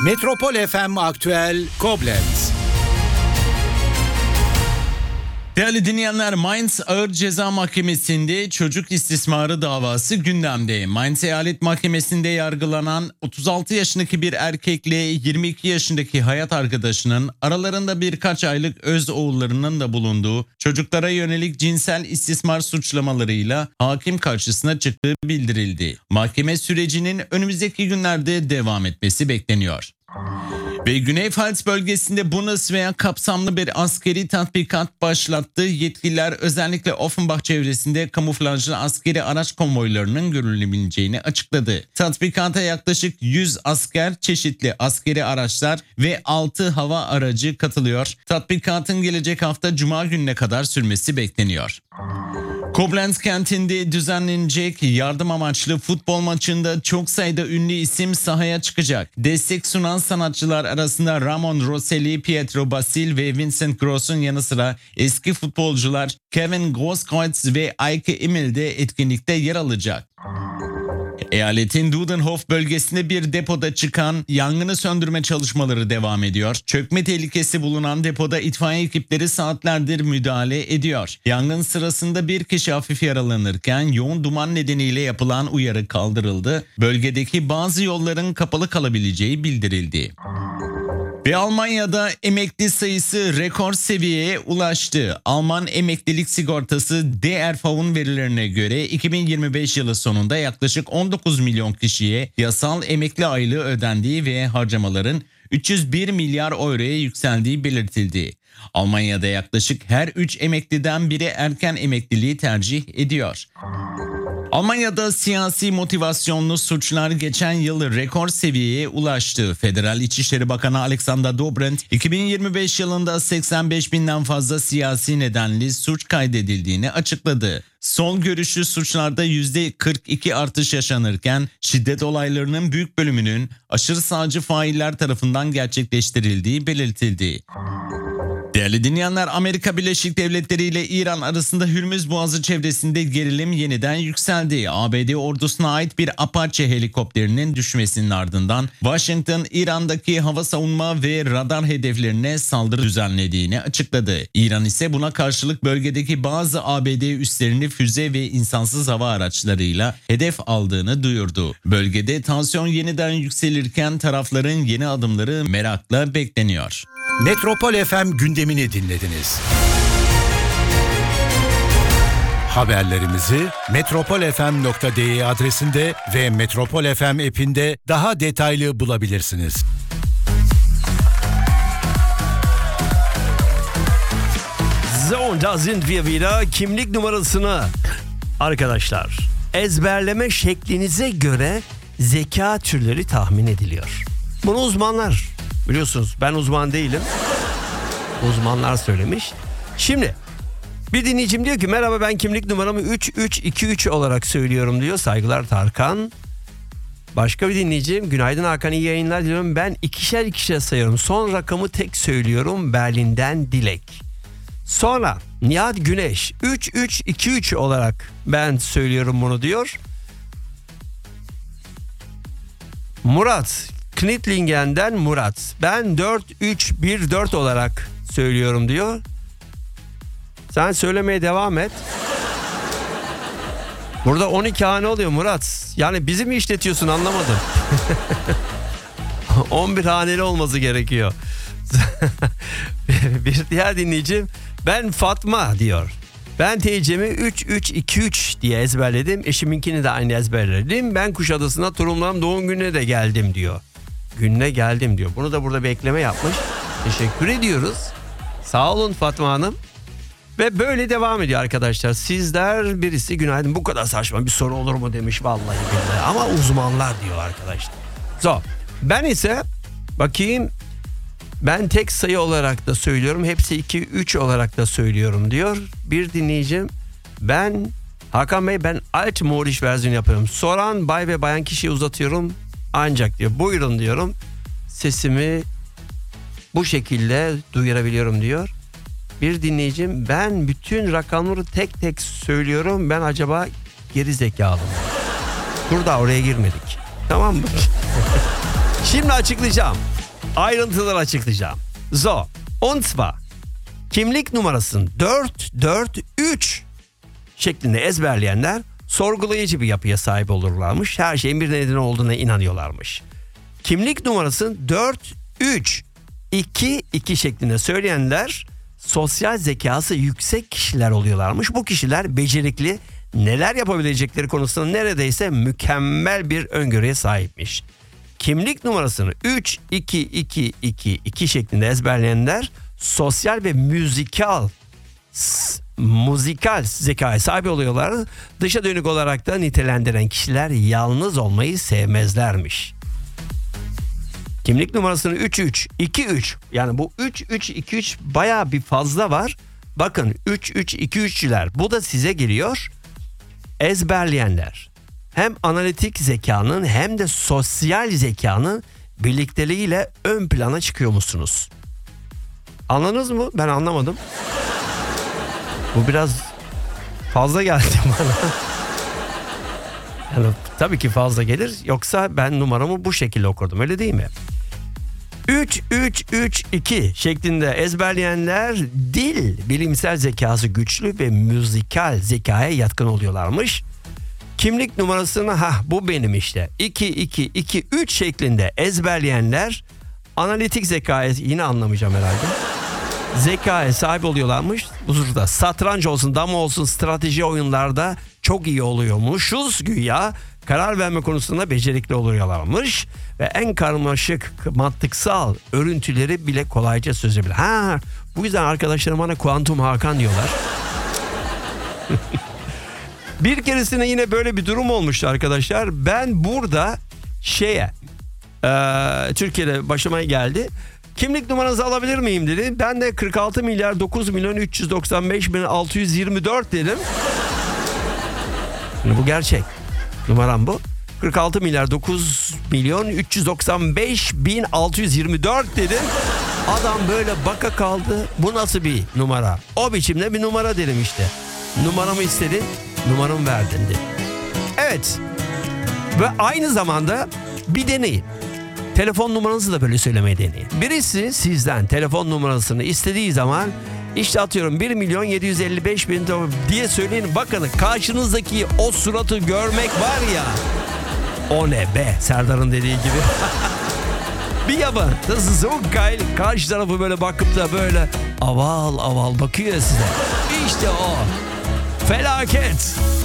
Metropol FM Aktüel Koblenz. Değerli dinleyenler, Mainz Ağır Ceza Mahkemesi'nde çocuk istismarı davası gündemde. Mainz Eyalet Mahkemesi'nde yargılanan 36 yaşındaki bir erkekle 22 yaşındaki hayat arkadaşının aralarında birkaç aylık öz oğullarının da bulunduğu çocuklara yönelik cinsel istismar suçlamalarıyla hakim karşısına çıktığı bildirildi. Mahkeme sürecinin önümüzdeki günlerde devam etmesi bekleniyor. Ve Güney Pfalz bölgesinde Bundeswehr kapsamlı bir askeri tatbikat başlattı. Yetkililer özellikle Offenbach çevresinde kamuflajlı askeri araç konvoylarının görülebileceğini açıkladı. Tatbikata yaklaşık 100 asker, çeşitli askeri araçlar ve 6 hava aracı katılıyor. Tatbikatın gelecek hafta Cuma gününe kadar sürmesi bekleniyor. Koblenz kentinde düzenlenecek yardım amaçlı futbol maçında çok sayıda ünlü isim sahaya çıkacak. Destek sunan sanatçılar arasında Ramon Rosselli, Pietro Basil ve Vincent Gross'un yanı sıra eski futbolcular Kevin Grosskreutz ve Eike Immel de etkinlikte yer alacak. Eyaletin Dudenhof bölgesinde bir depoda çıkan yangını söndürme çalışmaları devam ediyor. Çökme tehlikesi bulunan depoda itfaiye ekipleri saatlerdir müdahale ediyor. Yangın sırasında bir kişi hafif yaralanırken yoğun duman nedeniyle yapılan uyarı kaldırıldı. Bölgedeki bazı yolların kapalı kalabileceği bildirildi. Ve Almanya'da emekli sayısı rekor seviyeye ulaştı. Alman emeklilik sigortası DRV'nin verilerine göre 2025 yılı sonunda yaklaşık 19 milyon kişiye yasal emekli aylığı ödendiği ve harcamaların 301 milyar euroya yükseldiği belirtildi. Almanya'da yaklaşık her 3 emekliden biri erken emekliliği tercih ediyor. Almanya'da siyasi motivasyonlu suçlar geçen yıl rekor seviyeye ulaştı. Federal İçişleri Bakanı Alexander Dobrindt 2025 yılında 85 binden fazla siyasi nedenli suç kaydedildiğini açıkladı. Sol görüşlü suçlarda %42 artış yaşanırken şiddet olaylarının büyük bölümünün aşırı sağcı failler tarafından gerçekleştirildiği belirtildi. Değerli dinleyenler, Amerika Birleşik Devletleri ile İran arasında Hürmüz Boğazı çevresinde gerilim yeniden yükseldi. ABD ordusuna ait bir Apache helikopterinin düşmesinin ardından Washington, İran'daki hava savunma ve radar hedeflerine saldırı düzenlediğini açıkladı. İran ise buna karşılık bölgedeki bazı ABD üslerini füze ve insansız hava araçlarıyla hedef aldığını duyurdu. Bölgede tansiyon yeniden yükselirken tarafların yeni adımları merakla bekleniyor. Metropol FM gündemini dinlediniz. Haberlerimizi metropolfm.de adresinde ve Metropol FM app'inde daha detaylı bulabilirsiniz. So, da sind wir wieder. Kimlik numarasını arkadaşlar ezberleme şeklinize göre zeka türleri tahmin ediliyor. Bunu uzmanlar, biliyorsunuz ben uzman değilim. Uzmanlar söylemiş. Şimdi bir dinleyicim diyor ki merhaba, ben kimlik numaramı 3323 olarak söylüyorum diyor. Saygılar Tarkan. Başka bir dinleyicim, günaydın Hakan, iyi yayınlar diliyorum. Ben ikişer sayıyorum. Son rakamı tek söylüyorum. Berlin'den Dilek. Sonra Nihat Güneş 3323 olarak ben söylüyorum bunu diyor. Murat Knitlingen'den Murat, ben 4314 olarak söylüyorum diyor. Sen söylemeye devam et. Burada 12 hane oluyor Murat. Yani bizi mi işletiyorsun, anlamadım. 11 haneli olması gerekiyor. Bir diğer dinleyicim, ben Fatma diyor. Ben TC'mi 3323 diye ezberledim. Eşiminkini de aynı ezberledim. Ben Kuşadası'na torunlarım doğum gününe de geldim diyor. Gününe geldim diyor. Bunu da burada bir ekleme yapmış. Teşekkür ediyoruz. Sağ olun Fatma Hanım. Ve böyle devam ediyor arkadaşlar. Sizler, birisi günaydın, bu kadar saçma bir soru olur mu demiş, vallahi billahi. Ama uzmanlar diyor arkadaşlar. So, ben ise bakayım, ben tek sayı olarak da söylüyorum. Hepsi 2-3 olarak da söylüyorum diyor. Bir dinleyicim, ben Hakan Bey, ben alt modiş versiyon yapıyorum. Soran bay ve bayan kişiyi uzatıyorum ancak diyor. Buyurun diyorum. Sesimi bu şekilde duyurabiliyorum diyor. Bir dinleyicim, ben bütün rakamları tek tek söylüyorum. Ben acaba geri zekalı mı? Dur, da oraya girmedik. Tamam mı? Şimdi açıklayacağım. Ayrıntıları açıklayacağım. So, und zwar kimlik numarasını 443 şeklinde ezberleyenler sorgulayıcı bir yapıya sahip olurlarmış. Her şeyin bir nedeni olduğuna inanıyorlarmış. Kimlik numarasını 4-3-2-2 şeklinde söyleyenler sosyal zekası yüksek kişiler oluyorlarmış. Bu kişiler becerikli, neler yapabilecekleri konusunda neredeyse mükemmel bir öngörüye sahipmiş. Kimlik numarasını 3-2-2-2-2 şeklinde ezberleyenler sosyal ve muzikal zekaya sahip oluyorlar. Dışa dönük olarak da nitelendiren kişiler yalnız olmayı sevmezlermiş. Kimlik numarasını 3-3-2-3, yani bu 3-3-2-3 bayağı bir fazla var. Bakın 3-3-2-3'çüler, bu da size geliyor. Ezberleyenler hem analitik zekanın hem de sosyal zekanın birlikteliğiyle ön plana çıkıyor musunuz? Anladınız mı? Ben anlamadım. Bu biraz fazla geldi bana. Yani tabii ki fazla gelir. Yoksa ben numaramı bu şekilde okurdum. Öyle değil mi? 3-3-3-2 şeklinde ezberleyenler dil, bilimsel zekası güçlü ve müzikal zekaya yatkın oluyorlarmış. Kimlik numarasını bu benim işte 2-2-2-3 şeklinde ezberleyenler analitik zekaya, yine anlamayacağım herhalde, zekaya sahip oluyorlarmış. Bu sırada satranç olsun, dama olsun, strateji oyunlarda çok iyi oluyormuşuz güya. Karar verme konusunda becerikli oluyorlarmış. Ve en karmaşık mantıksal örüntüleri bile kolayca çözebilir. Bu yüzden arkadaşlarım bana Kuantum Hakan diyorlar. Bir keresinde yine böyle bir durum olmuştu arkadaşlar. Ben burada Türkiye'de başıma geldi. Kimlik numaranızı alabilir miyim dedi. Ben de 46 milyar 9 milyon 395 bin 624 dedim. Şimdi bu gerçek. Numaram bu. 46 milyar 9 milyon 395 bin 624 dedim. Adam böyle baka kaldı. Bu nasıl bir numara? O biçimde bir numara dedim işte. Numaramı istedin, numaramı verdin dedi. Evet. Ve aynı zamanda bir deneyin. Telefon numaranızı da böyle söylemeye deneyin. Birisi sizden telefon numarasını istediği zaman işte atıyorum 1 milyon 755 bin diye söyleyin. Bakın karşınızdaki o suratı görmek var ya. O ne be, Serdar'ın dediği gibi. Bir yaban. Nasıl so geil. Karşı tarafı böyle bakıp da böyle aval aval bakıyor size. İşte o. Felaket.